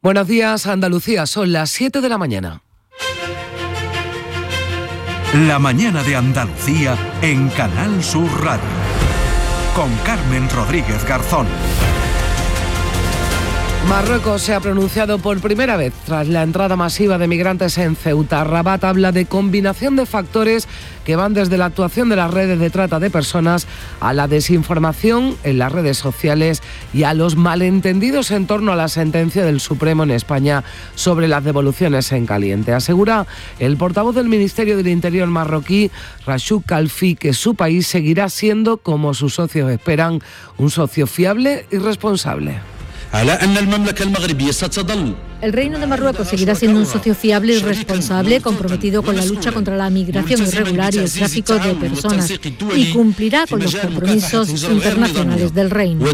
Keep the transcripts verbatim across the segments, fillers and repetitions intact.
Buenos días, Andalucía. Son las siete de la mañana. La mañana de Andalucía en Canal Sur Radio. Con Carmen Rodríguez Garzón. Marruecos se ha pronunciado por primera vez tras la entrada masiva de migrantes en Ceuta. Rabat habla de combinación de factores que van desde la actuación de las redes de trata de personas a la desinformación en las redes sociales y a los malentendidos en torno a la sentencia del Supremo en España sobre las devoluciones en caliente. Asegura el portavoz del Ministerio del Interior marroquí, Rachid Khalfi, que su país seguirá siendo, como sus socios esperan, un socio fiable y responsable. El Reino de Marruecos seguirá siendo un socio fiable y responsable, comprometido con la lucha contra la migración irregular y el tráfico de personas, y cumplirá con los compromisos internacionales del Reino.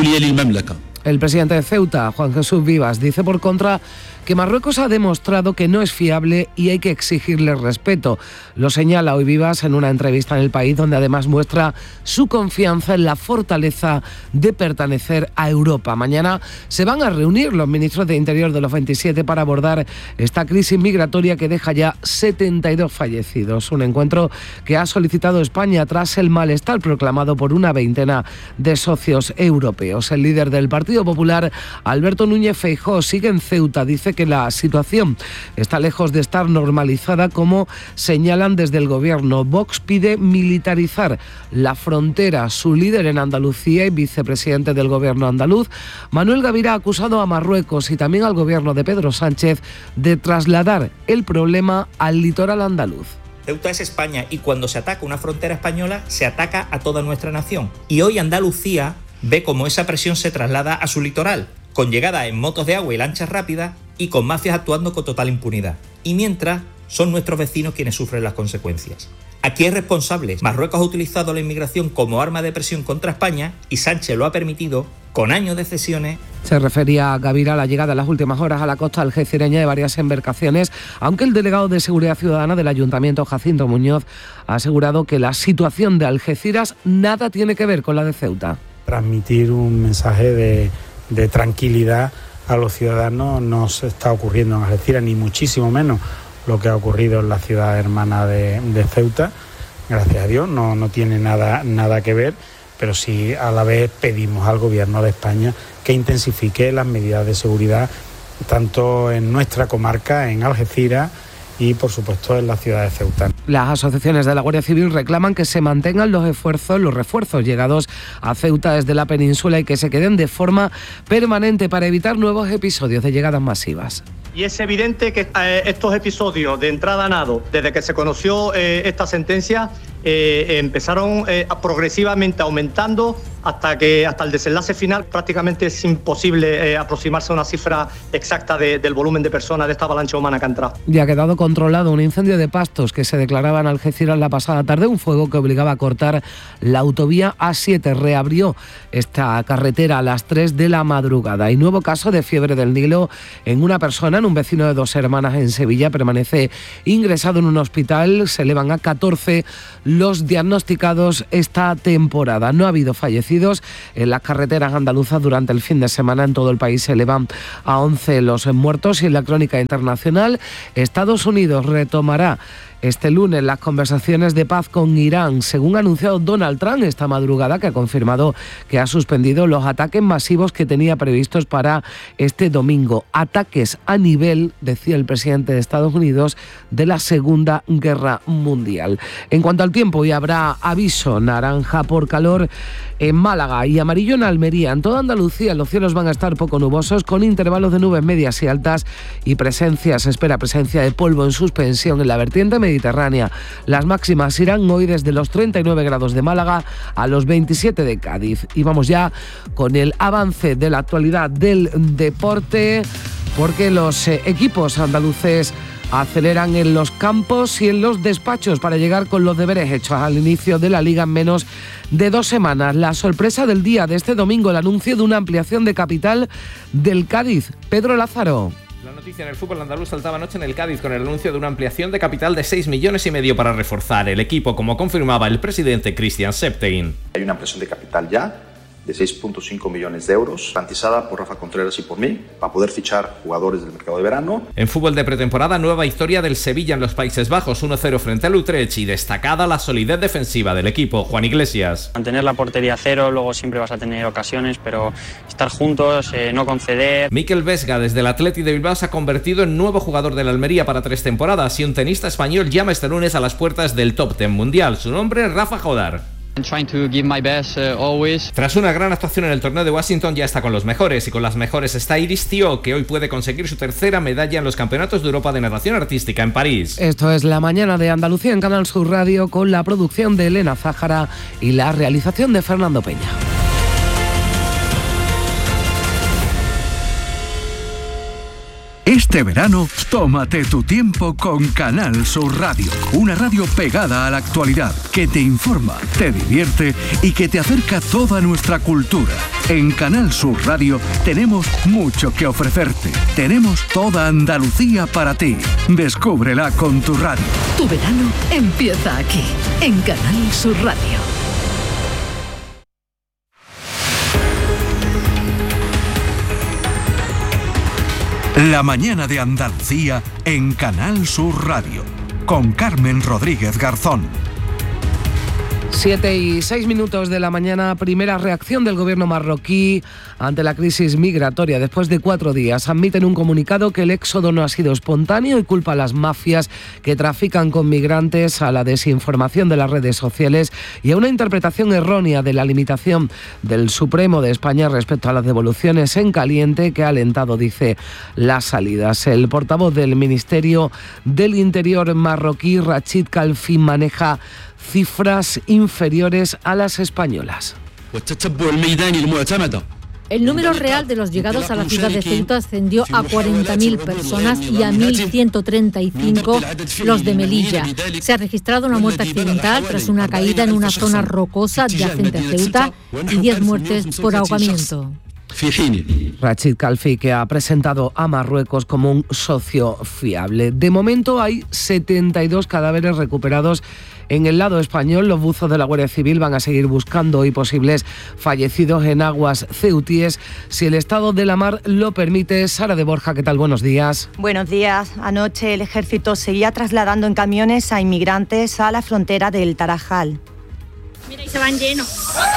El presidente de Ceuta, Juan Jesús Vivas, dice por contra que Marruecos ha demostrado que no es fiable y hay que exigirle respeto. Lo señala hoy Vivas en una entrevista en El País, donde además muestra su confianza en la fortaleza de pertenecer a Europa. Mañana se van a reunir los ministros de Interior de los veintisiete para abordar esta crisis migratoria que deja ya setenta y dos fallecidos. Un encuentro que ha solicitado España tras el malestar proclamado por una veintena de socios europeos. El líder del Partido Popular, Alberto Núñez Feijóo, sigue en Ceuta. Dice que la situación está lejos de estar normalizada, como señalan desde el gobierno. Vox pide militarizar la frontera. Su líder en Andalucía y vicepresidente del gobierno andaluz, Manuel Gavira, ha acusado a Marruecos y también al gobierno de Pedro Sánchez de trasladar el problema al litoral andaluz. Ceuta es España y cuando se ataca una frontera española se ataca a toda nuestra nación. Y hoy Andalucía ve cómo esa presión se traslada a su litoral, con llegada en motos de agua y lanchas rápidas y con mafias actuando con total impunidad. Y mientras, son nuestros vecinos quienes sufren las consecuencias. Aquí hay responsables. Marruecos ha utilizado la inmigración como arma de presión contra España y Sánchez lo ha permitido con años de cesiones. Se refería a Gavira a la llegada en las últimas horas a la costa algecireña de varias embarcaciones, aunque el delegado de Seguridad Ciudadana del Ayuntamiento, Jacinto Muñoz, ha asegurado que la situación de Algeciras nada tiene que ver con la de Ceuta. Transmitir un mensaje de, de tranquilidad a los ciudadanos. No se está ocurriendo en Algeciras, ni muchísimo menos lo que ha ocurrido en la ciudad hermana de, de Ceuta. Gracias a Dios, no, no tiene nada, nada que ver, pero sí a la vez pedimos al Gobierno de España que intensifique las medidas de seguridad, tanto en nuestra comarca, en Algeciras, y por supuesto en la ciudad de Ceuta. Las asociaciones de la Guardia Civil reclaman que se mantengan los esfuerzos, los refuerzos llegados a Ceuta desde la península y que se queden de forma permanente para evitar nuevos episodios de llegadas masivas. Y es evidente que eh, estos episodios de entrada a nado, desde que se conoció eh, esta sentencia, eh, empezaron eh, progresivamente aumentando hasta que hasta el desenlace final prácticamente es imposible eh, aproximarse a una cifra exacta de, del volumen de personas de esta avalancha humana que ha entrado. Ya ha quedado controlado un incendio de pastos que se declaraba en Algeciras la pasada tarde, un fuego que obligaba a cortar la autovía A siete. Reabrió esta carretera a las tres de la madrugada. Y nuevo caso de fiebre del Nilo en una persona, en un vecino de Dos Hermanas en Sevilla, permanece ingresado en un hospital. Se elevan a catorce los diagnosticados esta temporada. No ha habido fallecidos en las carreteras andaluzas durante el fin de semana. En todo el país se elevan a once los muertos. Y en la crónica internacional, Estados Unidos retomará este lunes las conversaciones de paz con Irán, según ha anunciado Donald Trump esta madrugada, que ha confirmado que ha suspendido los ataques masivos que tenía previstos para este domingo. Ataques a nivel, decía el presidente de Estados Unidos, de la Segunda Guerra Mundial. En cuanto al tiempo, hoy habrá aviso naranja por calor en Málaga y amarillo en Almería. En toda Andalucía los cielos van a estar poco nubosos, con intervalos de nubes medias y altas, y presencia, se espera presencia de polvo en suspensión en la vertiente mediterránea. Las máximas irán hoy desde los treinta y nueve grados de Málaga a los veintisiete de Cádiz. Y vamos ya con el avance de la actualidad del deporte, porque los eh, equipos andaluces aceleran en los campos y en los despachos para llegar con los deberes hechos al inicio de la Liga en menos de dos semanas. La sorpresa del día de este domingo, el anuncio de una ampliación de capital del Cádiz. Pedro Lázaro. La noticia en el fútbol andaluz saltaba anoche en el Cádiz con el anuncio de una ampliación de capital de seis millones y medio para reforzar el equipo, como confirmaba el presidente Christian Septein. Hay una ampliación de capital ya de seis punto cinco millones de euros, garantizada por Rafa Contreras y por mí, para poder fichar jugadores del mercado de verano. En fútbol de pretemporada, nueva historia del Sevilla en los Países Bajos, uno cero frente al Utrecht, y destacada la solidez defensiva del equipo. Juan Iglesias. Mantener la portería cero, luego siempre vas a tener ocasiones, pero estar juntos, eh, no conceder. Mikel Vesga, desde el Athletic de Bilbao, se ha convertido en nuevo jugador de la Almería para tres temporadas, y un tenista español llama este lunes a las puertas del top ten mundial. Su nombre, Rafa Jodar. Best, uh, Tras una gran actuación en el torneo de Washington, ya está con los mejores, y con las mejores está Iris Thio, que hoy puede conseguir su tercera medalla en los Campeonatos de Europa de Natación Artística en París. Esto es La Mañana de Andalucía en Canal Sur Radio, con la producción de Elena Zájara y la realización de Fernando Peña. Este verano, tómate tu tiempo con Canal Sur Radio. Una radio pegada a la actualidad, que te informa, te divierte y que te acerca toda nuestra cultura. En Canal Sur Radio tenemos mucho que ofrecerte. Tenemos toda Andalucía para ti. Descúbrela con tu radio. Tu verano empieza aquí, en Canal Sur Radio. La mañana de Andalucía en Canal Sur Radio, con Carmen Rodríguez Garzón. Siete y seis minutos de la mañana, primera reacción del gobierno marroquí ante la crisis migratoria. Después de cuatro días, admiten un comunicado que el éxodo no ha sido espontáneo y culpa a las mafias que trafican con migrantes, a la desinformación de las redes sociales y a una interpretación errónea de la limitación del Supremo de España respecto a las devoluciones en caliente, que ha alentado, dice, las salidas. El portavoz del Ministerio del Interior marroquí, Rachid Kalfi, maneja cifras inferiores a las españolas. El número real de los llegados a la ciudad de Ceuta ascendió a cuarenta mil personas y a mil ciento treinta y cinco los de Melilla. Se ha registrado una muerte accidental tras una caída en una zona rocosa adyacente a Ceuta y diez muertes por ahogamiento. Rachid Kalfi, que ha presentado a Marruecos como un socio fiable. De momento hay setenta y dos cadáveres recuperados en el lado español. Los buzos de la Guardia Civil van a seguir buscando hoy posibles fallecidos en aguas ceutíes, si el estado de la mar lo permite. Sara de Borja, ¿qué tal? Buenos días. Buenos días. Anoche el ejército seguía trasladando en camiones a inmigrantes a la frontera del Tarajal. Mira, y se van llenos.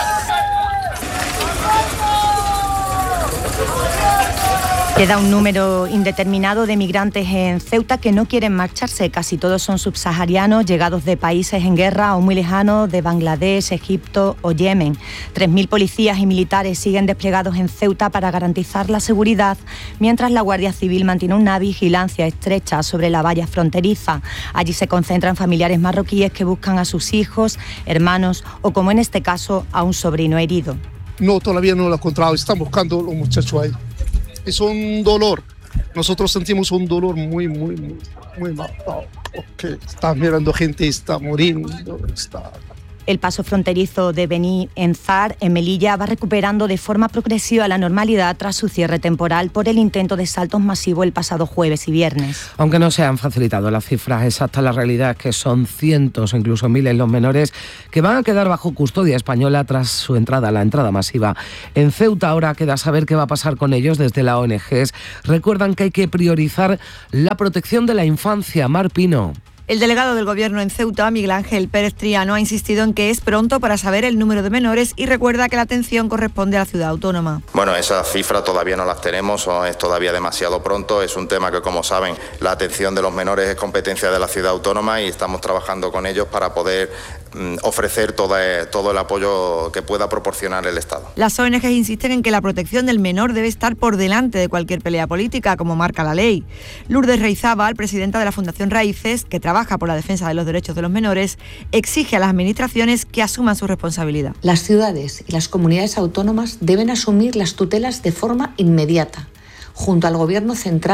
Queda un número indeterminado de migrantes en Ceuta que no quieren marcharse. Casi todos son subsaharianos, llegados de países en guerra o muy lejanos, de Bangladesh, Egipto o Yemen. tres mil policías y militares siguen desplegados en Ceuta para garantizar la seguridad, mientras la Guardia Civil mantiene una vigilancia estrecha sobre la valla fronteriza. Allí se concentran familiares marroquíes que buscan a sus hijos, hermanos o, como en este caso, a un sobrino herido. No, todavía no lo he encontrado. Están buscando a los muchachos ahí. Es un dolor. Nosotros sentimos un dolor muy, muy, muy, muy marcado. Porque está mirando gente, está muriendo, está... El paso fronterizo de Beni Enzar, en Melilla, va recuperando de forma progresiva la normalidad tras su cierre temporal por el intento de saltos masivos el pasado jueves y viernes. Aunque no se han facilitado las cifras exactas, la realidad es que son cientos o incluso miles los menores que van a quedar bajo custodia española tras su entrada, la entrada masiva. En Ceuta ahora queda saber qué va a pasar con ellos. Desde la O N Ges recuerdan que hay que priorizar la protección de la infancia. Mar Pino. El delegado del Gobierno en Ceuta, Miguel Ángel Pérez Triano, ha insistido en que es pronto para saber el número de menores y recuerda que la atención corresponde a la ciudad autónoma. Bueno, esas cifras todavía no las tenemos, o es todavía demasiado pronto. Es un tema que, como saben, la atención de los menores es competencia de la ciudad autónoma y estamos trabajando con ellos para poder mm, ofrecer toda, todo el apoyo que pueda proporcionar el Estado. Las O N Ges insisten en que la protección del menor debe estar por delante de cualquier pelea política, como marca la ley. Lourdes Reizábal, presidenta de la Fundación Raíces, que trabaja por la defensa de los derechos de los menores, exige a las administraciones que asuman su responsabilidad. Las ciudades y las comunidades autónomas deben asumir las tutelas de forma inmediata. Junto al Gobierno central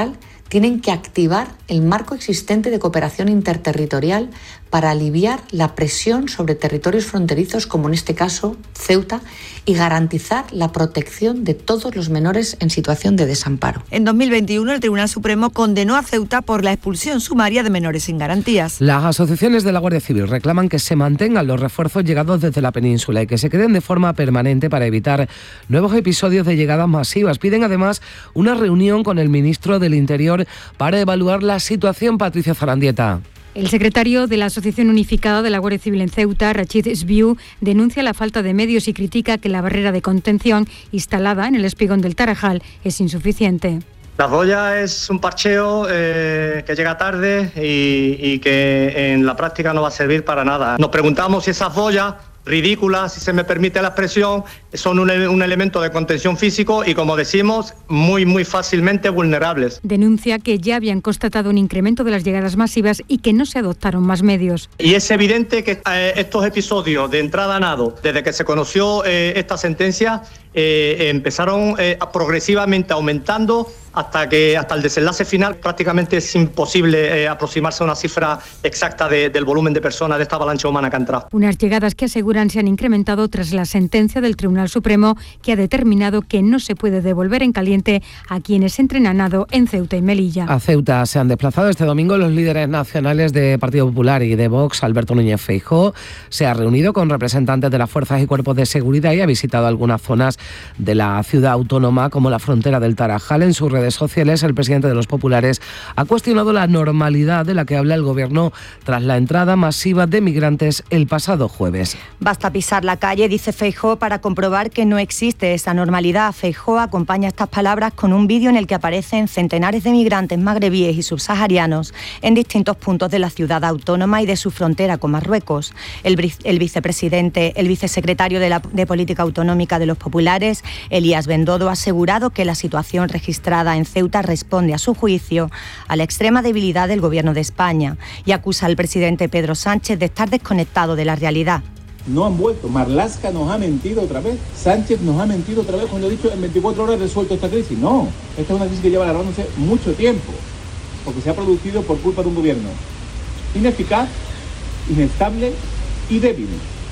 tienen que activar el marco existente de cooperación interterritorial para aliviar la presión sobre territorios fronterizos, como en este caso Ceuta, y garantizar la protección de todos los menores en situación de desamparo. En dos mil veintiuno, el Tribunal Supremo condenó a Ceuta por la expulsión sumaria de menores sin garantías. Las asociaciones de la Guardia Civil reclaman que se mantengan los refuerzos llegados desde la península y que se queden de forma permanente para evitar nuevos episodios de llegadas masivas. Piden además una reunión con el ministro del Interior para evaluar la situación. Patricia Zarandieta. El secretario de la Asociación Unificada de la Guardia Civil en Ceuta, Rachid Sbiu, denuncia la falta de medios y critica que la barrera de contención instalada en el espigón del Tarajal es insuficiente. La boya es un parcheo eh, que llega tarde y, y que en la práctica no va a servir para nada. Nos preguntamos si esas boyas ridículas, si se me permite la expresión, son un, un elemento de contención físico y, como decimos, muy, muy fácilmente vulnerables. Denuncia que ya habían constatado un incremento de las llegadas masivas y que no se adoptaron más medios. Y es evidente que eh, estos episodios de entrada a nado, desde que se conoció eh, esta sentencia, eh, empezaron eh, progresivamente aumentando hasta que hasta el desenlace final prácticamente es imposible eh, aproximarse a una cifra exacta de, del volumen de personas de esta avalancha humana que ha entrado. Unas llegadas que aseguran se han incrementado tras la sentencia del Tribunal Supremo, que ha determinado que no se puede devolver en caliente a quienes entren a nado en Ceuta y Melilla. A Ceuta se han desplazado este domingo los líderes nacionales de Partido Popular y de Vox. Alberto Núñez Feijóo se ha reunido con representantes de las fuerzas y cuerpos de seguridad y ha visitado algunas zonas de la ciudad autónoma, como la frontera del Tarajal. En sus redes sociales, el presidente de los populares ha cuestionado la normalidad de la que habla el gobierno tras la entrada masiva de migrantes el pasado jueves. Basta pisar la calle, dice Feijóo, para comprobar que no existe esa normalidad. Feijóo acompaña estas palabras con un vídeo en el que aparecen centenares de migrantes magrebíes y subsaharianos en distintos puntos de la ciudad autónoma y de su frontera con Marruecos. El, el vicepresidente, el vicesecretario de, la, de Política Autonómica de los Populares, Elías Bendodo, ha asegurado que la situación registrada en Ceuta responde, a su juicio, a la extrema debilidad del Gobierno de España y acusa al presidente Pedro Sánchez de estar desconectado de la realidad. No han vuelto. Marlaska nos ha mentido otra vez. Sánchez nos ha mentido otra vez cuando ha dicho en veinticuatro horas resuelto esta crisis. No, esta es una crisis que lleva alargándose mucho tiempo, porque se ha producido por culpa de un gobierno ineficaz, inestable y débil.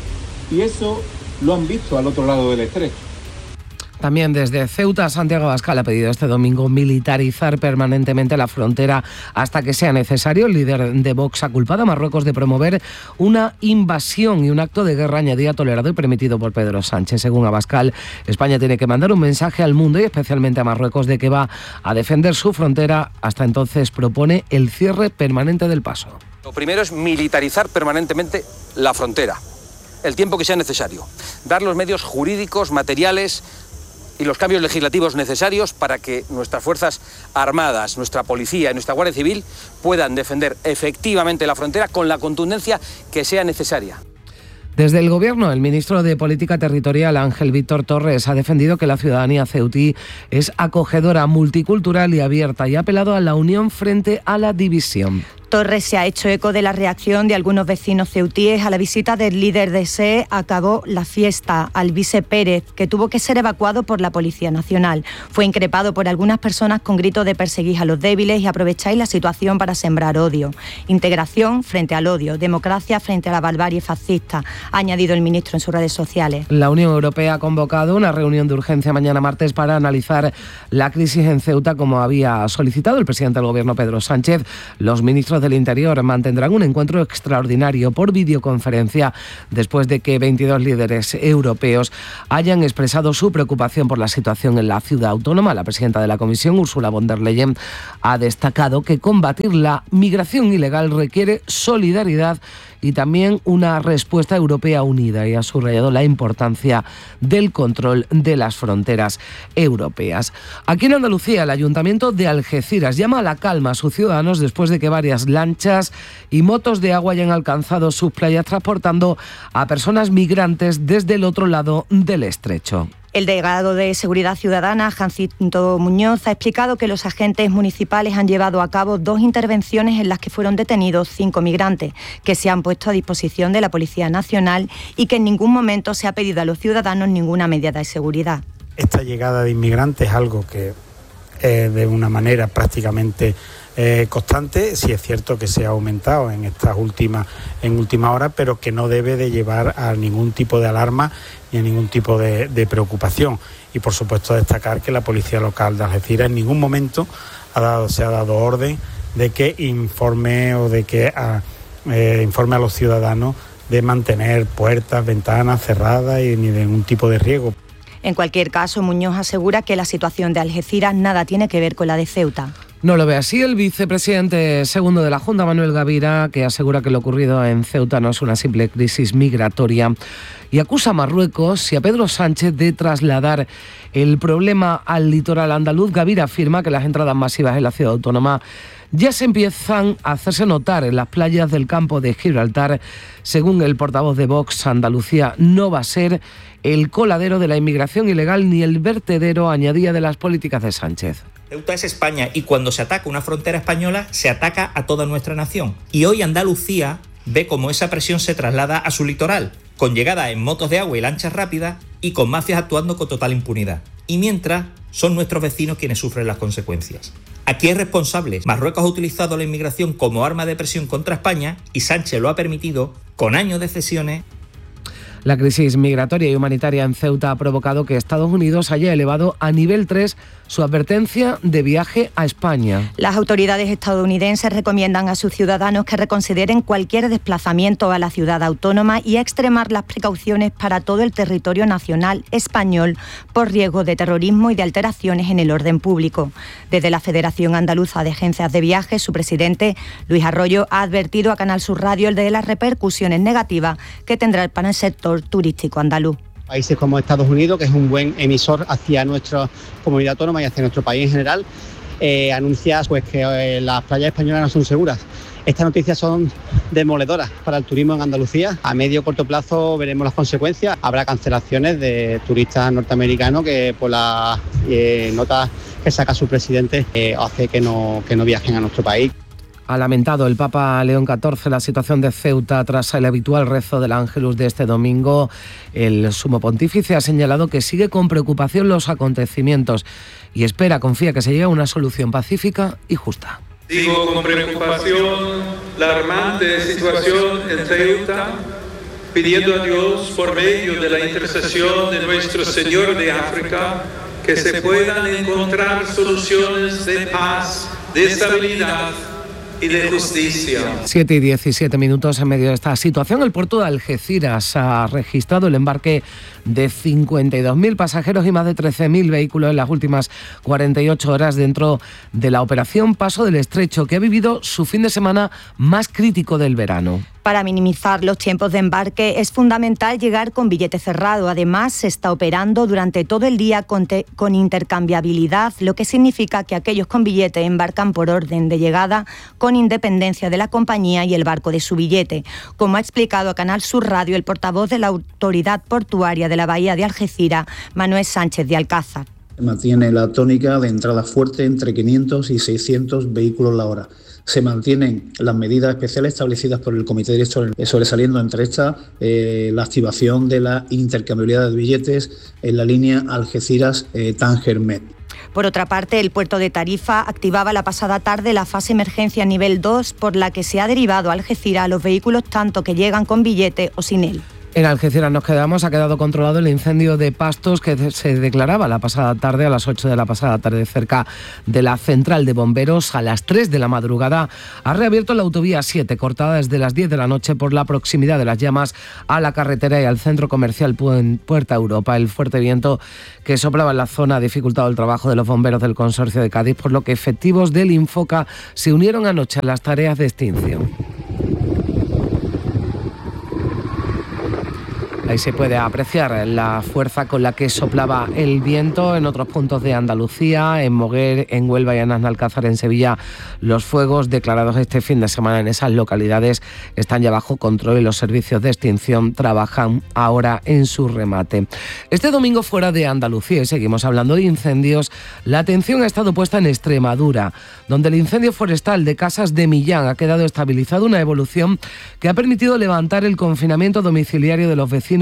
Y eso lo han visto al otro lado del estrecho. También desde Ceuta, Santiago Abascal ha pedido este domingo militarizar permanentemente la frontera hasta que sea necesario. El líder de Vox ha culpado a Marruecos de promover una invasión y un acto de guerra añadida tolerado y permitido por Pedro Sánchez. Según Abascal, España tiene que mandar un mensaje al mundo y especialmente a Marruecos de que va a defender su frontera. Hasta entonces propone el cierre permanente del paso. Lo primero es militarizar permanentemente la frontera, el tiempo que sea necesario. Dar los medios jurídicos, materiales y los cambios legislativos necesarios para que nuestras Fuerzas Armadas, nuestra Policía y nuestra Guardia Civil puedan defender efectivamente la frontera con la contundencia que sea necesaria. Desde el Gobierno, el ministro de Política Territorial, Ángel Víctor Torres, ha defendido que la ciudadanía ceutí es acogedora, multicultural y abierta y ha apelado a la unión frente a la división. Torres se ha hecho eco de la reacción de algunos vecinos ceutíes a la visita del líder de S E. Acabó la fiesta, Alvise Pérez, que tuvo que ser evacuado por la Policía Nacional. Fue increpado por algunas personas con gritos de perseguir a los débiles y aprovecháis la situación para sembrar odio. Integración frente al odio, democracia frente a la barbarie fascista, ha añadido el ministro en sus redes sociales. La Unión Europea ha convocado una reunión de urgencia mañana martes para analizar la crisis en Ceuta, como había solicitado el presidente del Gobierno, Pedro Sánchez. Los ministros del Interior mantendrán un encuentro extraordinario por videoconferencia después de que veintidós líderes europeos hayan expresado su preocupación por la situación en la ciudad autónoma. La presidenta de la Comisión, Ursula von der Leyen, ha destacado que combatir la migración ilegal requiere solidaridad y también una respuesta europea unida, y ha subrayado la importancia del control de las fronteras europeas. Aquí en Andalucía, el Ayuntamiento de Algeciras llama a la calma a sus ciudadanos después de que varias lanchas y motos de agua hayan alcanzado sus playas transportando a personas migrantes desde el otro lado del estrecho. El delegado de Seguridad Ciudadana, Jacinto Muñoz, ha explicado que los agentes municipales han llevado a cabo dos intervenciones en las que fueron detenidos cinco migrantes, que se han puesto a disposición de la Policía Nacional y que en ningún momento se ha pedido a los ciudadanos ninguna medida de seguridad. Esta llegada de inmigrantes es algo que eh, de una manera prácticamente eh, constante. Sí es cierto que se ha aumentado en estas últimas en última hora, pero que no debe de llevar a ningún tipo de alarma ni a ningún tipo de, de preocupación. Y por supuesto destacar que la policía local de Algeciras en ningún momento ha dado, se ha dado orden de que informe o de que a, eh, informe a los ciudadanos de mantener puertas, ventanas cerradas y ni de ningún tipo de riesgo. En cualquier caso, Muñoz asegura que la situación de Algeciras nada tiene que ver con la de Ceuta. No lo ve así el vicepresidente segundo de la Junta, Manuel Gavira, que asegura que lo ocurrido en Ceuta no es una simple crisis migratoria y acusa a Marruecos y a Pedro Sánchez de trasladar el problema al litoral andaluz. Gavira afirma que las entradas masivas en la ciudad autónoma ya se empiezan a hacerse notar en las playas del campo de Gibraltar. Según el portavoz de Vox, Andalucía no va a ser el coladero de la inmigración ilegal ni el vertedero, añadía, de las políticas de Sánchez. Ceuta es España y cuando se ataca una frontera española se ataca a toda nuestra nación. Y hoy Andalucía ve cómo esa presión se traslada a su litoral, con llegada en motos de agua y lanchas rápidas y con mafias actuando con total impunidad. Y mientras son nuestros vecinos quienes sufren las consecuencias. Aquí hay responsables. Marruecos ha utilizado la inmigración como arma de presión contra España y Sánchez lo ha permitido con años de cesiones. La crisis migratoria y humanitaria en Ceuta ha provocado que Estados Unidos haya elevado a nivel tres su advertencia de viaje a España. Las autoridades estadounidenses recomiendan a sus ciudadanos que reconsideren cualquier desplazamiento a la ciudad autónoma y a extremar las precauciones para todo el territorio nacional español por riesgo de terrorismo y de alteraciones en el orden público. Desde la Federación Andaluza de Agencias de Viajes, su presidente, Luis Arroyo, ha advertido a Canal Sur Radio de las repercusiones negativas que tendrá para el sector turístico andaluz. Países como Estados Unidos, que es un buen emisor hacia nuestra comunidad autónoma y hacia nuestro país en general, eh, anuncia pues, que eh, las playas españolas no son seguras. Estas noticias son demoledoras para el turismo en Andalucía. A medio o corto plazo veremos las consecuencias. Habrá cancelaciones de turistas norteamericanos que por las eh, notas que saca su presidente eh, hace que no, que no viajen a nuestro país. Ha lamentado el Papa León catorce la situación de Ceuta tras el habitual rezo del Ángelus de este domingo. El sumo pontífice ha señalado que sigue con preocupación los acontecimientos y espera, confía que se llegue a una solución pacífica y justa. Sigo con preocupación la alarmante situación en Ceuta, pidiendo a Dios, por medio de la intercesión de nuestro Señor de África, que se puedan encontrar soluciones de paz, de estabilidad y de justicia. siete y diecisiete minutos. En medio de esta situación, el puerto de Algeciras ha registrado el embarque de cincuenta y dos mil pasajeros y más de trece mil vehículos en las últimas cuarenta y ocho horas dentro de la operación Paso del Estrecho, que ha vivido su fin de semana más crítico del verano. Para minimizar los tiempos de embarque es fundamental llegar con billete cerrado. Además, se está operando durante todo el día con, te- con intercambiabilidad, lo que significa que aquellos con billete embarcan por orden de llegada con independencia de la compañía y el barco de su billete. Como ha explicado a Canal Sur Radio el portavoz de la Autoridad Portuaria de la Bahía de Algeciras, Manuel Sánchez de Alcázar. Se mantiene la tónica de entrada fuerte entre quinientos y seiscientos vehículos la hora. Se mantienen las medidas especiales establecidas por el Comité Director, sobresaliendo entre estas eh, la activación de la intercambiabilidad de billetes en la línea Algeciras-Tánger-Met. Por otra parte, el puerto de Tarifa activaba la pasada tarde la fase emergencia nivel dos, por la que se ha derivado a Algeciras a los vehículos tanto que llegan con billete o sin él. En Algeciras nos quedamos, ha quedado controlado el incendio de pastos que se declaraba la pasada tarde, a las ocho de la pasada tarde, cerca de la central de bomberos. A las tres de la madrugada ha reabierto la autovía siete, cortada desde las diez de la noche por la proximidad de las llamas a la carretera y al centro comercial Puerta Europa. El fuerte viento que soplaba en la zona ha dificultado el trabajo de los bomberos del Consorcio de Cádiz, por lo que efectivos del Infoca se unieron anoche a las tareas de extinción. Ahí se puede apreciar la fuerza con la que soplaba el viento en otros puntos de Andalucía, en Moguer, en Huelva y en Aznalcázar, en Sevilla. Los fuegos declarados este fin de semana en esas localidades están ya bajo control y los servicios de extinción trabajan ahora en su remate. Este domingo, fuera de Andalucía, y seguimos hablando de incendios, la atención ha estado puesta en Extremadura, donde el incendio forestal de Casas de Millán ha quedado estabilizado, una evolución que ha permitido levantar el confinamiento domiciliario de los vecinos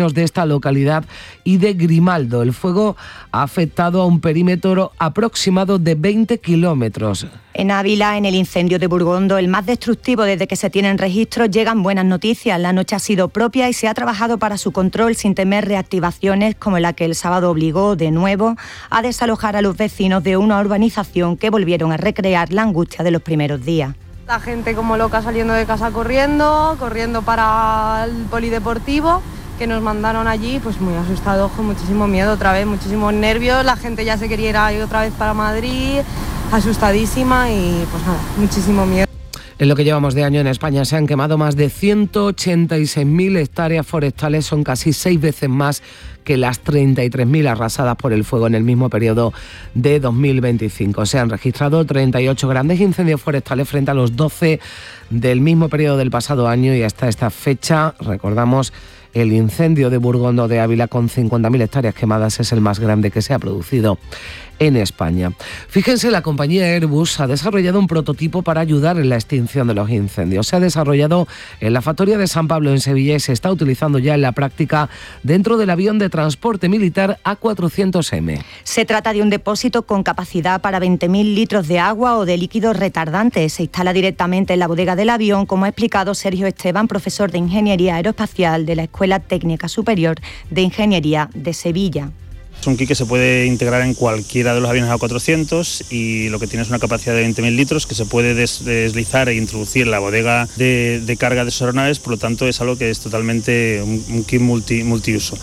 vecinos de esta localidad y de Grimaldo. El fuego ha afectado a un perímetro aproximado de veinte kilómetros. En Ávila, en el incendio de Burgondo, el más destructivo desde que se tienen registros, llegan buenas noticias. La noche ha sido propia y se ha trabajado para su control sin temer reactivaciones como la que el sábado obligó de nuevo a desalojar a los vecinos de una urbanización que volvieron a recrear la angustia de los primeros días. La gente como loca saliendo de casa corriendo, corriendo para el polideportivo, que nos mandaron allí, pues muy asustados, con muchísimo miedo otra vez, muchísimos nervios. La gente ya se quería ir otra vez para Madrid, asustadísima y pues nada, muchísimo miedo. En lo que llevamos de año en España se han quemado más de ciento ochenta y seis mil hectáreas forestales, son casi seis veces más que las treinta y tres mil arrasadas por el fuego en el mismo periodo de dos mil veinticinco. Se han registrado treinta y ocho grandes incendios forestales frente a los doce del mismo periodo del pasado año y hasta esta fecha, recordamos, el incendio de Burgondo de Ávila con cincuenta mil hectáreas quemadas es el más grande que se ha producido en España. Fíjense, la compañía Airbus ha desarrollado un prototipo para ayudar en la extinción de los incendios. Se ha desarrollado en la factoría de San Pablo en Sevilla y se está utilizando ya en la práctica dentro del avión de transporte militar A cuatrocientos eme. Se trata de un depósito con capacidad para veinte mil litros de agua o de líquidos retardantes. Se instala directamente en la bodega del avión, como ha explicado Sergio Esteban, profesor de Ingeniería Aeroespacial de la Escuela Técnica Superior de Ingeniería de Sevilla. Es un kit que se puede integrar en cualquiera de los aviones A cuatrocientos y lo que tiene es una capacidad de veinte mil litros que se puede des- deslizar e introducir en la bodega de, de carga de esas aeronaves, por lo tanto es algo que es totalmente un, un kit multi, multiuso.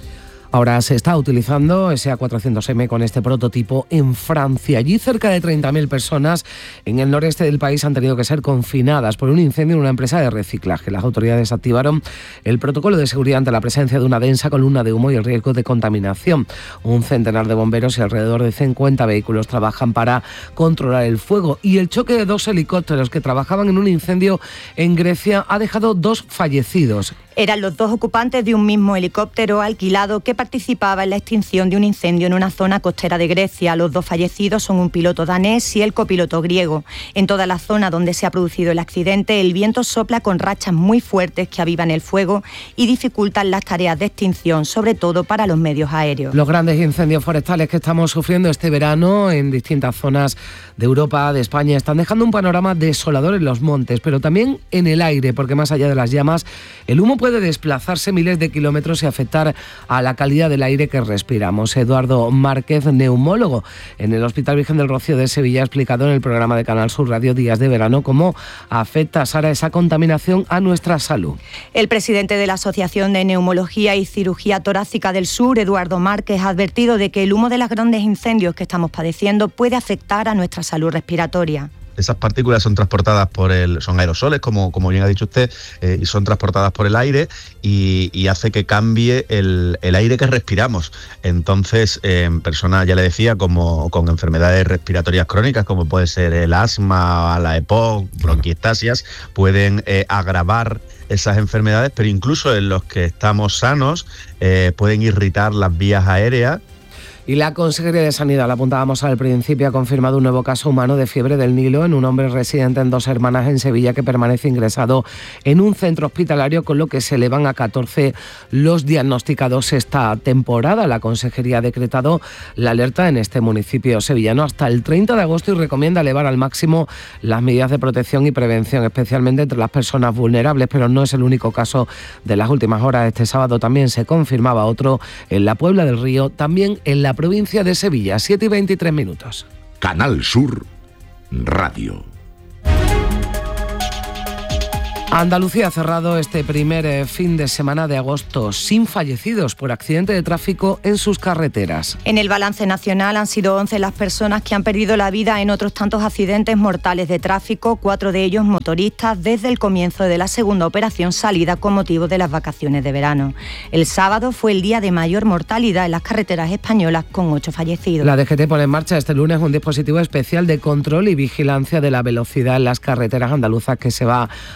Ahora se está utilizando ese A cuatrocientos eme con este prototipo en Francia. Allí cerca de treinta mil personas en el noreste del país han tenido que ser confinadas por un incendio en una empresa de reciclaje. Las autoridades activaron el protocolo de seguridad ante la presencia de una densa columna de humo y el riesgo de contaminación. Un centenar de bomberos y alrededor de cincuenta vehículos trabajan para controlar el fuego. Y el choque de dos helicópteros que trabajaban en un incendio en Grecia ha dejado dos fallecidos. Eran los dos ocupantes de un mismo helicóptero alquilado que participaba en la extinción de un incendio en una zona costera de Grecia. Los dos fallecidos son un piloto danés y el copiloto griego. En toda la zona donde se ha producido el accidente, el viento sopla con rachas muy fuertes que avivan el fuego y dificultan las tareas de extinción, sobre todo para los medios aéreos. Los grandes incendios forestales que estamos sufriendo este verano en distintas zonas de Europa, de España, están dejando un panorama desolador en los montes, pero también en el aire, porque más allá de las llamas, el humo puede desplazarse miles de kilómetros y afectar a la calidad del aire que respiramos. Eduardo Márquez, neumólogo en el Hospital Virgen del Rocío de Sevilla, ha explicado en el programa de Canal Sur Radio Días de Verano cómo afecta, Sara, esa contaminación a nuestra salud. El presidente de la Asociación de Neumología y Cirugía Torácica del Sur, Eduardo Márquez, ha advertido de que el humo de los grandes incendios que estamos padeciendo puede afectar a nuestra salud respiratoria. Esas partículas son transportadas por el, son aerosoles, como, como bien ha dicho usted, eh, y son transportadas por el aire y, y hace que cambie el, el aire que respiramos. Entonces, eh, en personas, ya le decía, como con enfermedades respiratorias crónicas, como puede ser el asma, la EPOC, bronquiectasias, pueden eh, agravar esas enfermedades, pero incluso en los que estamos sanos eh, pueden irritar las vías aéreas. Y la Consejería de Sanidad, lo apuntábamos al principio, ha confirmado un nuevo caso humano de fiebre del Nilo en un hombre residente en Dos Hermanas en Sevilla que permanece ingresado en un centro hospitalario, con lo que se elevan a catorce los diagnosticados esta temporada. La Consejería ha decretado la alerta en este municipio sevillano hasta el treinta de agosto y recomienda elevar al máximo las medidas de protección y prevención, especialmente entre las personas vulnerables, pero no es el único caso de las últimas horas. Este sábado también se confirmaba otro en la Puebla del Río, también en la provincia de Sevilla. Siete y veintitrés minutos. Canal Sur Radio. Andalucía ha cerrado este primer fin de semana de agosto sin fallecidos por accidente de tráfico en sus carreteras. En el balance nacional han sido once las personas que han perdido la vida en otros tantos accidentes mortales de tráfico, cuatro de ellos motoristas, desde el comienzo de la segunda operación salida con motivo de las vacaciones de verano. El sábado fue el día de mayor mortalidad en las carreteras españolas, con ocho fallecidos. La D G T pone en marcha este lunes un dispositivo especial de control y vigilancia de la velocidad en las carreteras andaluzas que se va a probar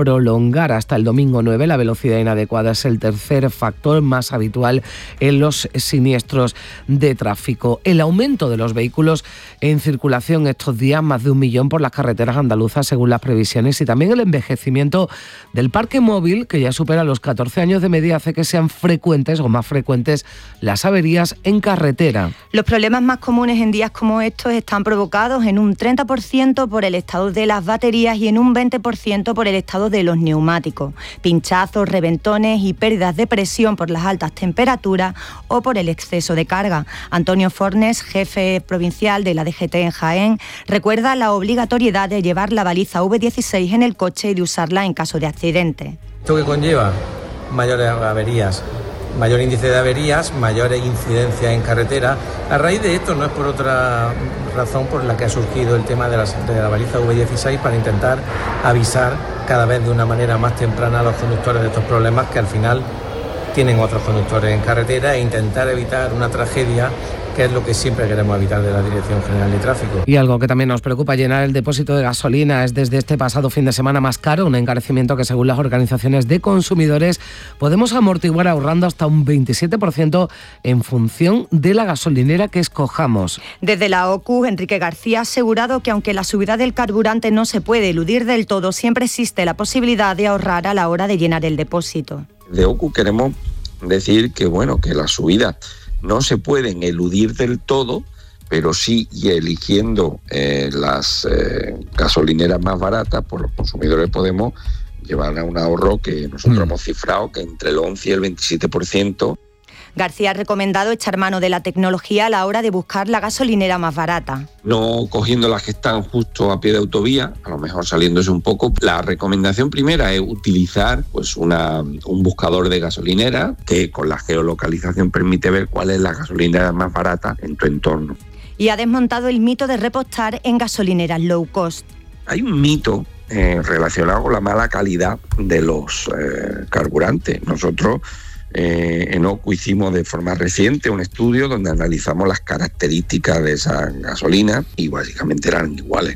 prolongar hasta el domingo nueve. La velocidad inadecuada es el tercer factor más habitual en los siniestros de tráfico. El aumento de los vehículos en circulación estos días, más de un millón por las carreteras andaluzas según las previsiones, y también el envejecimiento del parque móvil, que ya supera los catorce años de media, hace que sean frecuentes o más frecuentes las averías en carretera. Los problemas más comunes en días como estos están provocados en un treinta por ciento por el estado de las baterías y en un veinte por ciento por el estado de los neumáticos. Pinchazos, reventones y pérdidas de presión por las altas temperaturas o por el exceso de carga. Antonio Fornes, jefe provincial de la D G T en Jaén, recuerda la obligatoriedad de llevar la baliza V dieciséis en el coche y de usarla en caso de accidente. ¿Esto qué conlleva? Mayores averías, mayor índice de averías, mayores incidencias en carretera. A raíz de esto no es por otra razón por la que ha surgido el tema de la, de la baliza V dieciséis, para intentar avisar cada vez de una manera más temprana a los conductores de estos problemas que al final tienen otros conductores en carretera, e intentar evitar una tragedia, que es lo que siempre queremos evitar de la Dirección General de Tráfico. Y algo que también nos preocupa, llenar el depósito de gasolina es desde este pasado fin de semana más caro, un encarecimiento que según las organizaciones de consumidores podemos amortiguar ahorrando hasta un veintisiete por ciento en función de la gasolinera que escojamos. Desde la O C U, Enrique García ha asegurado que aunque la subida del carburante no se puede eludir del todo, siempre existe la posibilidad de ahorrar a la hora de llenar el depósito. De O C U queremos decir que, bueno, que las subidas no se pueden eludir del todo, pero sí, y eligiendo eh, las eh, gasolineras más baratas, pues los consumidores podemos llevar a un ahorro que nosotros mm. hemos cifrado que entre el once y el veintisiete por ciento. García ha recomendado echar mano de la tecnología a la hora de buscar la gasolinera más barata. No cogiendo las que están justo a pie de autovía, a lo mejor saliéndose un poco. La recomendación primera es utilizar pues una, un buscador de gasolinera que con la geolocalización permite ver cuál es la gasolinera más barata en tu entorno. Y ha desmontado el mito de repostar en gasolineras low cost. Hay un mito eh, relacionado con la mala calidad de los eh, carburantes. Nosotros Eh, en O C U hicimos de forma reciente un estudio donde analizamos las características de esa gasolina y básicamente eran iguales.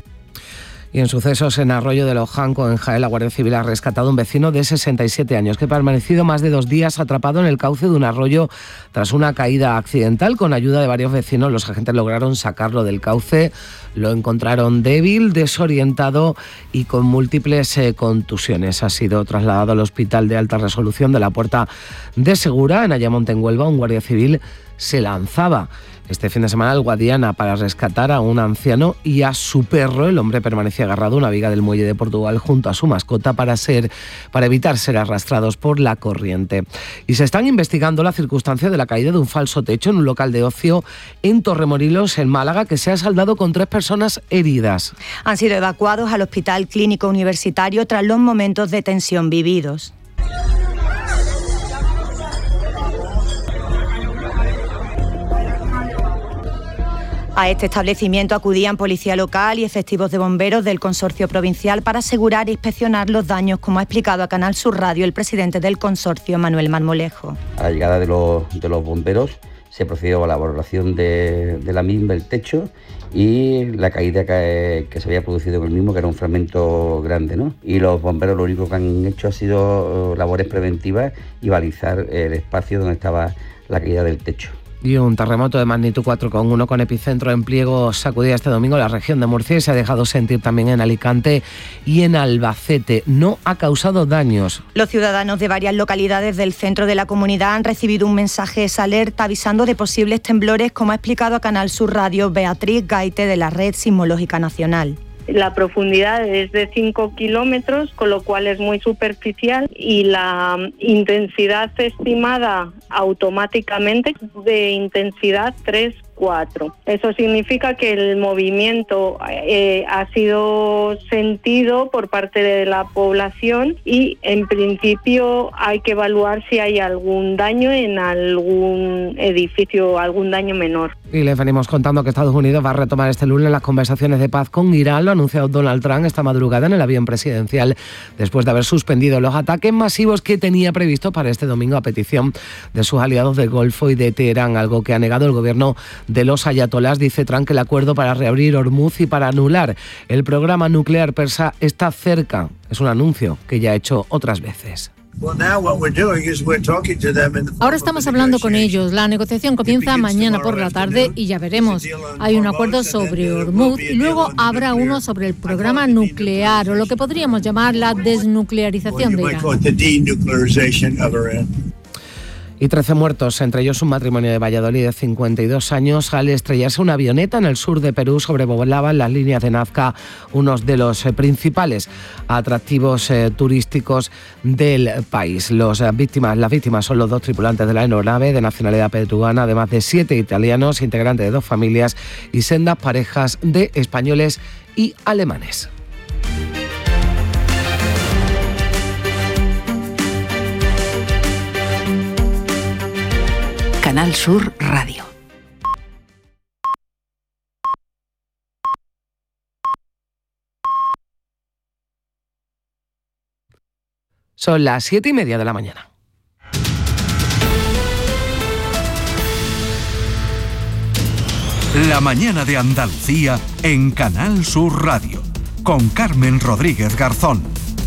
Y en sucesos en Arroyo de los Jancos, en Jaén, la Guardia Civil ha rescatado a un vecino de sesenta y siete años que ha permanecido más de dos días atrapado en el cauce de un arroyo tras una caída accidental. Con ayuda de varios vecinos, los agentes lograron sacarlo del cauce. Lo encontraron débil, desorientado y con múltiples eh, contusiones. Ha sido trasladado al Hospital de Alta Resolución de la Puerta de Segura, en Ayamonte, en Huelva. Un guardia civil se lanzaba este fin de semana al Guadiana para rescatar a un anciano y a su perro. El hombre permanecía agarrado a una viga del muelle de Portugal junto a su mascota para, ser, para evitar ser arrastrados por la corriente. Y se están investigando la circunstancia de la caída de un falso techo en un local de ocio en Torremolinos, en Málaga, que se ha saldado con tres personas heridas. Han sido evacuados al Hospital Clínico Universitario tras los momentos de tensión vividos. A este establecimiento acudían policía local y efectivos de bomberos del consorcio provincial para asegurar e inspeccionar los daños, como ha explicado a Canal Sur Radio el presidente del consorcio, Manuel Marmolejo. A la llegada de los, de los bomberos se procedió a la valoración de, de la misma, el techo, y la caída que, que se había producido en el mismo, que era un fragmento grande, ¿no? Y los bomberos lo único que han hecho ha sido labores preventivas y balizar el espacio donde estaba la caída del techo. Y un terremoto de magnitud cuatro coma uno con epicentro en Pliego sacudía este domingo la región de Murcia y se ha dejado sentir también en Alicante y en Albacete. No ha causado daños. Los ciudadanos de varias localidades del centro de la comunidad han recibido un mensaje de alerta avisando de posibles temblores, como ha explicado a Canal Sur Radio Beatriz Gaite, de la Red Sismológica Nacional. La profundidad es de cinco kilómetros, con lo cual es muy superficial, y la intensidad estimada automáticamente de intensidad tres cuatro. Eso significa que el movimiento eh, ha sido sentido por parte de la población y en principio hay que evaluar si hay algún daño en algún edificio, algún daño menor. Y les venimos contando que Estados Unidos va a retomar este lunes las conversaciones de paz con Irán. Lo ha anunciado Donald Trump esta madrugada en el avión presidencial, después de haber suspendido los ataques masivos que tenía previsto para este domingo a petición de sus aliados del Golfo y de Teherán, algo que ha negado el gobierno de de los ayatolás. Dice Trump que el acuerdo para reabrir Hormuz y para anular el programa nuclear persa está cerca. Es un anuncio que ya ha hecho otras veces. Ahora estamos hablando con ellos. La negociación comienza mañana por la tarde y ya veremos. Hay un acuerdo sobre Hormuz y luego habrá uno sobre el programa nuclear, o lo que podríamos llamar la desnuclearización de Irán. Y trece muertos, entre ellos un matrimonio de Valladolid de cincuenta y dos años, al estrellarse una avioneta en el sur de Perú. Sobrevolaban las líneas de Nazca, unos de los eh, principales atractivos eh, turísticos del país. Los, eh, víctimas, las víctimas son los dos tripulantes de la aeronave, de nacionalidad peruana, además de siete italianos, integrantes de dos familias, y sendas parejas de españoles y alemanes. Canal Sur Radio. Son las siete y media de la mañana. La mañana de Andalucía en Canal Sur Radio, con Carmen Rodríguez Garzón.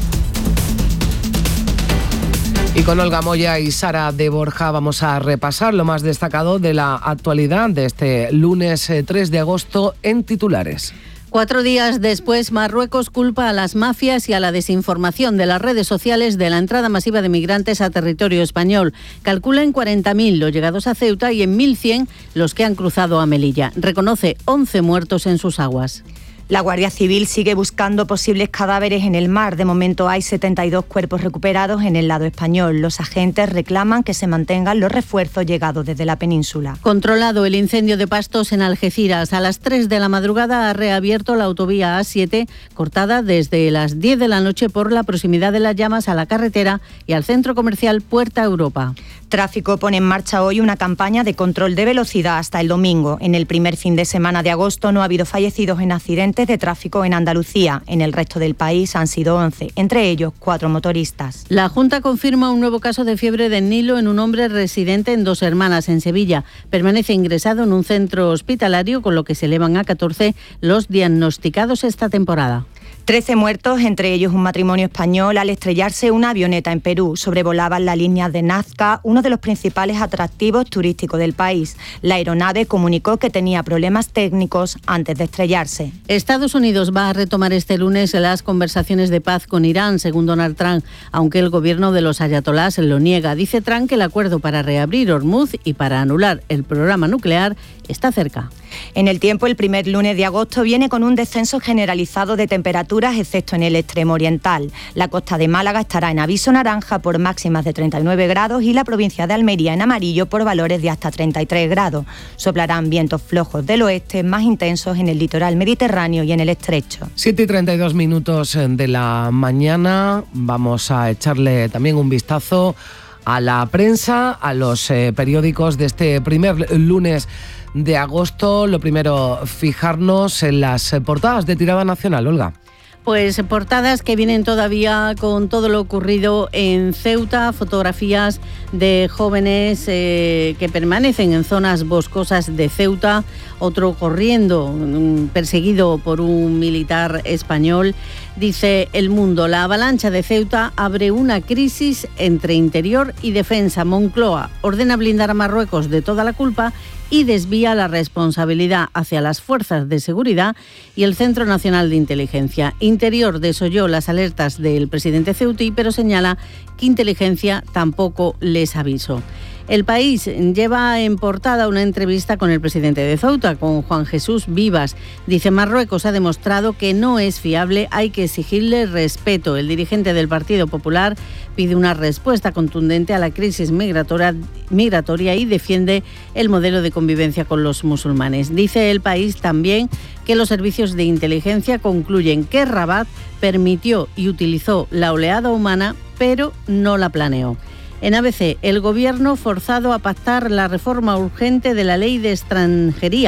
Y con Olga Moya y Sara de Borja vamos a repasar lo más destacado de la actualidad de este lunes tres de agosto en titulares. Cuatro días después, Marruecos culpa a las mafias y a la desinformación de las redes sociales de la entrada masiva de migrantes a territorio español. Calcula en cuarenta mil los llegados a Ceuta y en mil cien los que han cruzado a Melilla. Reconoce once muertos en sus aguas. La Guardia Civil sigue buscando posibles cadáveres en el mar. De momento hay setenta y dos cuerpos recuperados en el lado español. Los agentes reclaman que se mantengan los refuerzos llegados desde la península. Controlado el incendio de pastos en Algeciras. A las tres de la madrugada ha reabierto la autovía A siete, cortada desde las diez de la noche por la proximidad de las llamas a la carretera y al centro comercial Puerta Europa. Tráfico pone en marcha hoy una campaña de control de velocidad hasta el domingo. En el primer fin de semana de agosto no ha habido fallecidos en accidentes de tráfico en Andalucía. En el resto del país han sido once, entre ellos cuatro motoristas. La Junta confirma un nuevo caso de fiebre del Nilo en un hombre residente en Dos Hermanas, en Sevilla. Permanece ingresado en un centro hospitalario, con lo que se elevan a catorce los diagnosticados esta temporada. Trece muertos, entre ellos un matrimonio español, al estrellarse una avioneta en Perú. Sobrevolaban las líneas de Nazca, uno de los principales atractivos turísticos del país. La aeronave comunicó que tenía problemas técnicos antes de estrellarse. Estados Unidos va a retomar este lunes las conversaciones de paz con Irán, según Donald Trump, aunque el gobierno de los ayatolás lo niega. Dice Trump que el acuerdo para reabrir Hormuz y para anular el programa nuclear está cerca. En el tiempo, el primer lunes de agosto viene con un descenso generalizado de temperaturas, excepto en el extremo oriental. La costa de Málaga estará en aviso naranja por máximas de treinta y nueve grados y la provincia de Almería en amarillo por valores de hasta treinta y tres grados. Soplarán vientos flojos del oeste, más intensos en el litoral mediterráneo y en el estrecho. siete y treinta y dos minutos de la mañana. Vamos a echarle también un vistazo a la prensa, a los eh, periódicos de este primer lunes de agosto. Lo primero, fijarnos en las portadas de tirada nacional, Olga. Pues portadas que vienen todavía con todo lo ocurrido en Ceuta, fotografías de jóvenes eh, que permanecen en zonas boscosas de Ceuta, otro corriendo, perseguido por un militar español. Dice El Mundo, la avalancha de Ceuta abre una crisis entre interior y defensa. Moncloa ordena blindar a Marruecos de toda la culpa y desvía la responsabilidad hacia las fuerzas de seguridad y el Centro Nacional de Inteligencia. Interior desoyó las alertas del presidente ceutí, pero señala que Inteligencia tampoco les avisó. El País lleva en portada una entrevista con el presidente de Ceuta, con Juan Jesús Vivas. Dice, Marruecos ha demostrado que no es fiable, hay que exigirle respeto. El dirigente del Partido Popular pide una respuesta contundente a la crisis migratoria, migratoria y defiende el modelo de convivencia con los musulmanes. Dice El País también que los servicios de inteligencia concluyen que Rabat permitió y utilizó la oleada humana, pero no la planeó. En A B C, el Gobierno forzado a pactar la reforma urgente de la ley de extranjería.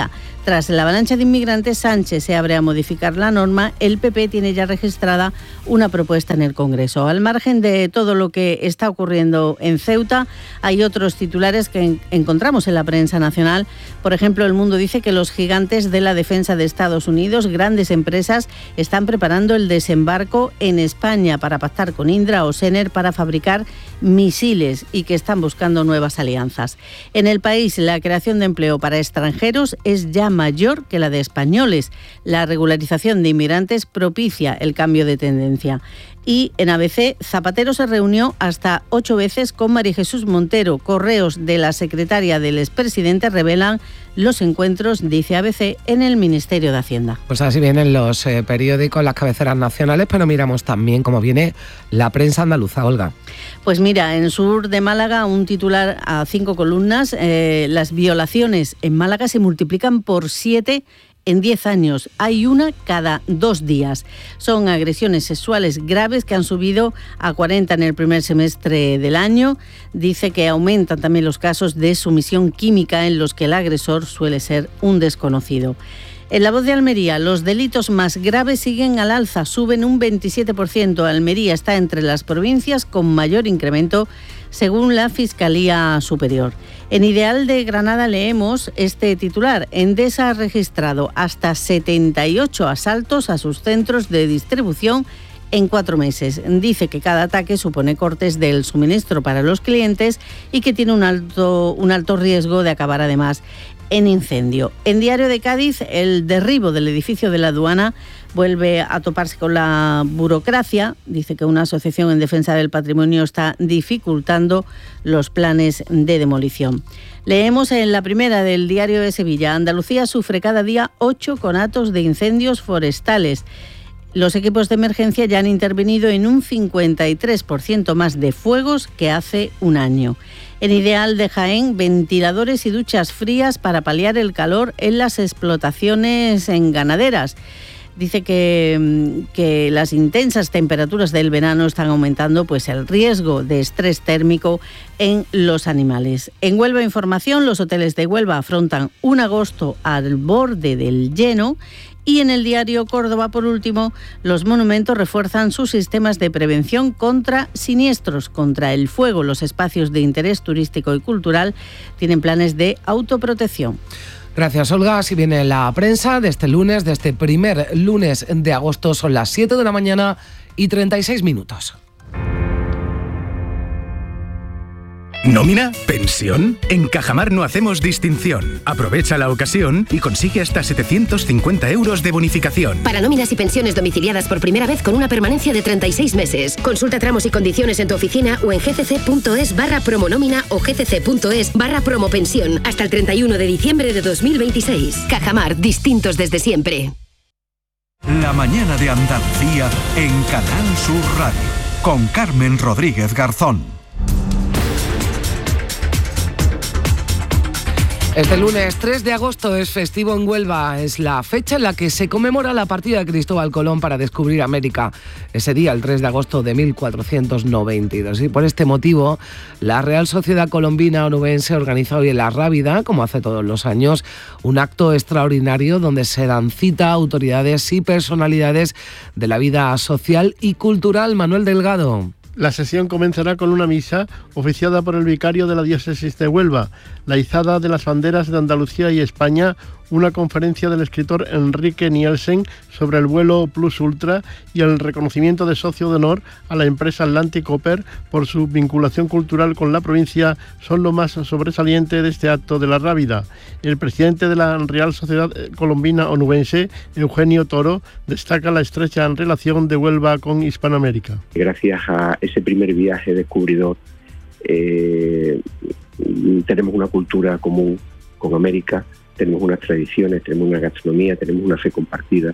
Tras la avalancha de inmigrantes, Sánchez se abre a modificar la norma. El P P tiene ya registrada una propuesta en el Congreso. Al margen de todo lo que está ocurriendo en Ceuta, hay otros titulares que en- encontramos en la prensa nacional. Por ejemplo, El Mundo dice que los gigantes de la defensa de Estados Unidos, grandes empresas, están preparando el desembarco en España para pactar con Indra o Sener para fabricar misiles y que están buscando nuevas alianzas. En El País, la creación de empleo para extranjeros es ya mayor que la de españoles. La regularización de inmigrantes propicia el cambio de tendencia. Y en A B C, Zapatero se reunió hasta ocho veces con María Jesús Montero. Correos de la secretaria del expresidente revelan los encuentros, dice A B C, en el Ministerio de Hacienda. Pues así vienen los eh, periódicos, las cabeceras nacionales, pero miramos también cómo viene la prensa andaluza, Olga. Pues mira, en Sur de Málaga, un titular a cinco columnas, eh, las violaciones en Málaga se multiplican por siete en diez años. Hay una cada dos días. Son agresiones sexuales graves que han subido a cuarenta en el primer semestre del año. Dice que aumentan también los casos de sumisión química en los que el agresor suele ser un desconocido. En La Voz de Almería, los delitos más graves siguen al alza, suben un veintisiete por ciento. Almería está entre las provincias con mayor incremento, según la Fiscalía Superior. En Ideal de Granada leemos este titular: Endesa ha registrado hasta setenta y ocho asaltos a sus centros de distribución en cuatro meses. Dice que cada ataque supone cortes del suministro para los clientes y que tiene un alto, un alto riesgo de acabar además en incendio. En Diario de Cádiz, el derribo del edificio de la aduana vuelve a toparse con la burocracia. Dice que una asociación en defensa del patrimonio está dificultando los planes de demolición. Leemos en la primera del Diario de Sevilla: Andalucía sufre cada día ocho conatos de incendios forestales. Los equipos de emergencia ya han intervenido en un cincuenta y tres por ciento más de fuegos que hace un año. En Ideal de Jaén, ventiladores y duchas frías para paliar el calor en las explotaciones en ganaderas. Dice que, que las intensas temperaturas del verano están aumentando pues el riesgo de estrés térmico en los animales. En Huelva Información, los hoteles de Huelva afrontan un agosto al borde del lleno. Y en el diario Córdoba, por último, los monumentos refuerzan sus sistemas de prevención contra siniestros, contra el fuego. Los espacios de interés turístico y cultural tienen planes de autoprotección. Gracias, Olga. Así viene la prensa de este lunes, de este primer lunes de agosto. Son las siete de la mañana y treinta y seis minutos. ¿Nómina? ¿Pensión? En Cajamar no hacemos distinción. Aprovecha la ocasión y consigue hasta setecientos cincuenta euros de bonificación. Para nóminas y pensiones domiciliadas por primera vez con una permanencia de treinta y seis meses. Consulta tramos y condiciones en tu oficina o en gcc.es barra promonómina o gcc.es barra promopensión hasta el treinta y uno de diciembre de dos mil veintiséis. Cajamar, distintos desde siempre. La mañana de Andalucía en Canal Sur Radio con Carmen Rodríguez Garzón. Este lunes tres de agosto es festivo en Huelva. Es la fecha en la que se conmemora la partida de Cristóbal Colón para descubrir América. Ese día, el tres de agosto de mil cuatrocientos noventa y dos. Y por este motivo, la Real Sociedad Colombina Onubense organiza hoy en La Rábida, como hace todos los años, un acto extraordinario donde se dan cita a autoridades y personalidades de la vida social y cultural. Manuel Delgado. La sesión comenzará con una misa oficiada por el vicario de la diócesis de Huelva, la izada de las banderas de Andalucía y España, una conferencia del escritor Enrique Nielsen sobre el vuelo Plus Ultra y el reconocimiento de socio de honor a la empresa Atlantic Copper por su vinculación cultural con la provincia son lo más sobresaliente de este acto de La Rábida. El presidente de la Real Sociedad Colombina Onubense, Eugenio Toro, destaca la estrecha relación de Huelva con Hispanoamérica. Gracias a ese primer viaje descubridor eh, tenemos una cultura común con América, tenemos unas tradiciones, tenemos una gastronomía, tenemos una fe compartida,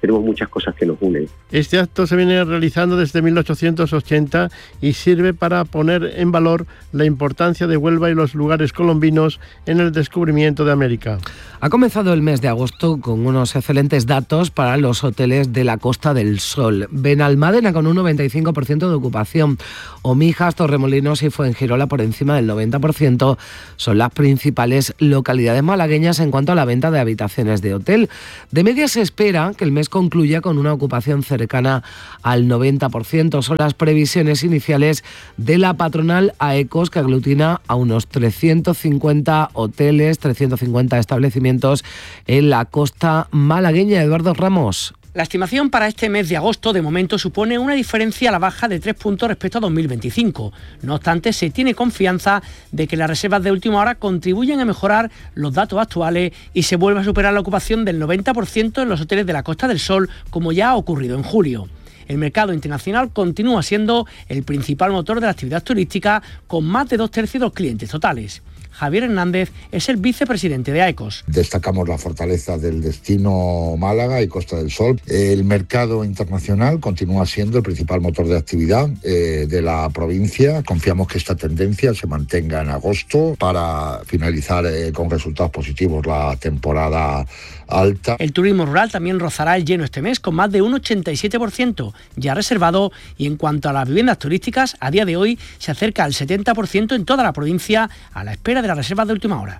tenemos muchas cosas que nos unen. Este acto se viene realizando desde mil ochocientos ochenta y sirve para poner en valor la importancia de Huelva y los lugares colombinos en el descubrimiento de América. Ha comenzado el mes de agosto con unos excelentes datos para los hoteles de la Costa del Sol. Benalmádena con un noventa y cinco por ciento de ocupación. Omijas, Torremolinos y Fuengirola por encima del noventa por ciento son las principales localidades malagueñas en cuanto a la venta de habitaciones de hotel. De media se espera que el mes concluya con una ocupación cercana al noventa por ciento. Son las previsiones iniciales de la patronal AECOS, que aglutina a unos trescientos cincuenta hoteles, trescientos cincuenta establecimientos en la costa malagueña. Eduardo Ramos. La estimación para este mes de agosto de momento supone una diferencia a la baja de tres puntos respecto a dos mil veinticinco. No obstante, se tiene confianza de que las reservas de última hora contribuyen a mejorar los datos actuales y se vuelva a superar la ocupación del noventa por ciento en los hoteles de la Costa del Sol, como ya ha ocurrido en julio. El mercado internacional continúa siendo el principal motor de la actividad turística, con más de dos tercios de los clientes totales. Javier Hernández es el vicepresidente de AECOS. Destacamos la fortaleza del destino Málaga y Costa del Sol. El mercado internacional continúa siendo el principal motor de actividad eh, de la provincia. Confiamos que esta tendencia se mantenga en agosto para finalizar eh, con resultados positivos la temporada alta. El turismo rural también rozará el lleno este mes, con más de un ochenta y siete por ciento ya reservado, y en cuanto a las viviendas turísticas, a día de hoy se acerca al setenta por ciento en toda la provincia, a la espera de las reservas de última hora.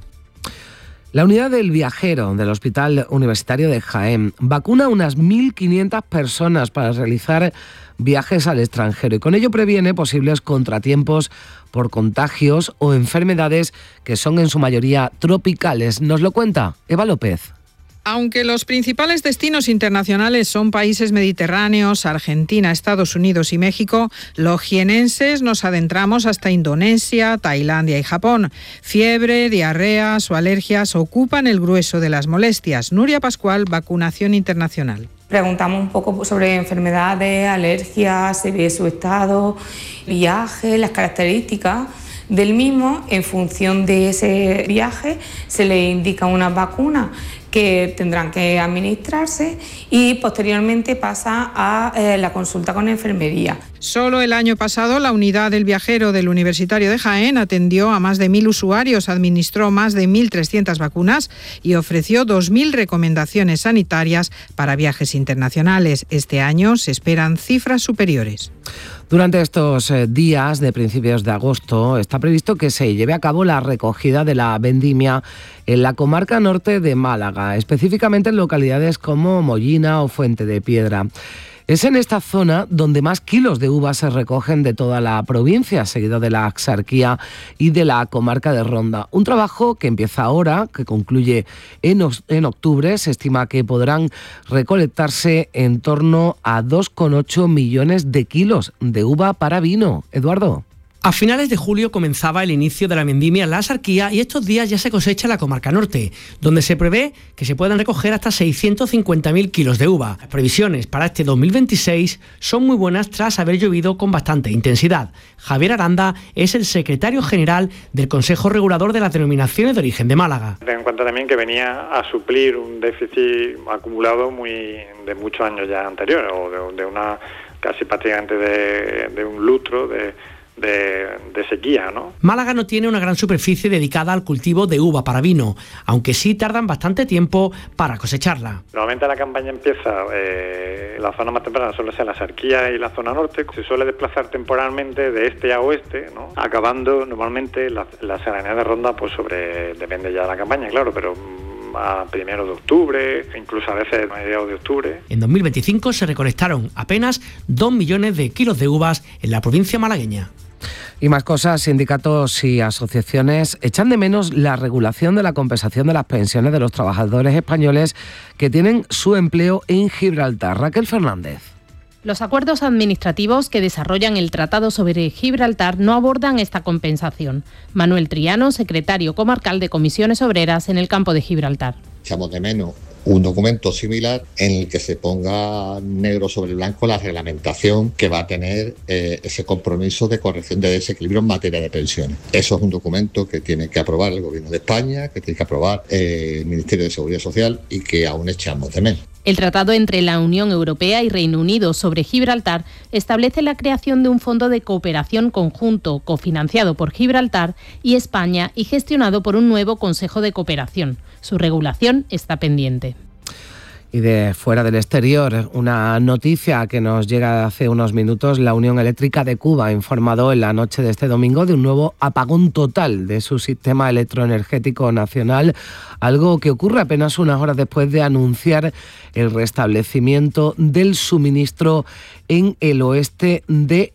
La unidad del viajero del Hospital Universitario de Jaén vacuna a unas mil quinientas personas para realizar viajes al extranjero y con ello previene posibles contratiempos por contagios o enfermedades que son en su mayoría tropicales. Nos lo cuenta Eva López. Aunque los principales destinos internacionales son países mediterráneos, Argentina, Estados Unidos y México, los jienenses nos adentramos hasta Indonesia, Tailandia y Japón. Fiebre, diarreas o alergias ocupan el grueso de las molestias. Nuria Pascual, Vacunación Internacional. Preguntamos un poco sobre enfermedades, alergias, se ve su estado, viaje, las características del mismo. En función de ese viaje se le indica una vacuna que tendrán que administrarse y posteriormente pasa a eh, la consulta con enfermería. Solo el año pasado la unidad del viajero del Universitario de Jaén atendió a más de mil usuarios, administró más de mil trescientas vacunas y ofreció dos mil recomendaciones sanitarias para viajes internacionales. Este año se esperan cifras superiores. Durante estos días de principios de agosto está previsto que se lleve a cabo la recogida de la vendimia en la comarca norte de Málaga, específicamente en localidades como Mollina o Fuente de Piedra. Es en esta zona donde más kilos de uvas se recogen de toda la provincia, seguido de la Axarquía y de la comarca de Ronda. Un trabajo que empieza ahora, que concluye en, en octubre. Se estima que podrán recolectarse en torno a dos coma ocho millones de kilos de uva para vino. Eduardo. A finales de julio comenzaba el inicio de la vendimia en la Axarquía y estos días ya se cosecha en la comarca norte, donde se prevé que se puedan recoger hasta seiscientos cincuenta mil kilos de uva. Las previsiones para este dos mil veintiséis son muy buenas tras haber llovido con bastante intensidad. Javier Aranda es el secretario general del Consejo Regulador de las Denominaciones de Origen de Málaga. Ten en cuenta también que venía a suplir un déficit acumulado muy de muchos años ya anteriores, o de, de una casi prácticamente de, de un lustro de De, de sequía, ¿no? Málaga no tiene una gran superficie dedicada al cultivo de uva para vino, aunque sí tardan bastante tiempo para cosecharla. Normalmente la campaña empieza, eh, la zona más temprana suele ser la Axarquía y la zona norte, se suele desplazar temporalmente de este a oeste, ¿no? Acabando normalmente la, la serranía de Ronda, pues sobre, depende ya de la campaña, claro, pero a primero de octubre, incluso a veces a mediados de octubre. En dos mil veinticinco se recolectaron apenas dos millones de kilos de uvas en la provincia malagueña. Y más cosas, sindicatos y asociaciones echan de menos la regulación de la compensación de las pensiones de los trabajadores españoles que tienen su empleo en Gibraltar. Raquel Fernández. Los acuerdos administrativos que desarrollan el Tratado sobre Gibraltar no abordan esta compensación. Manuel Triano, secretario comarcal de Comisiones Obreras en el campo de Gibraltar. Echamos de menos un documento similar en el que se ponga negro sobre blanco la reglamentación que va a tener eh, ese compromiso de corrección de desequilibrio en materia de pensiones. Eso es un documento que tiene que aprobar el Gobierno de España, que tiene que aprobar eh, el Ministerio de Seguridad Social y que aún echamos de menos. El tratado entre la Unión Europea y Reino Unido sobre Gibraltar establece la creación de un fondo de cooperación conjunto cofinanciado por Gibraltar y España y gestionado por un nuevo Consejo de Cooperación. Su regulación está pendiente. Y de fuera del exterior, una noticia que nos llega hace unos minutos. La Unión Eléctrica de Cuba ha informado en la noche de este domingo de un nuevo apagón total de su sistema electroenergético nacional, algo que ocurre apenas unas horas después de anunciar el restablecimiento del suministro en el oeste de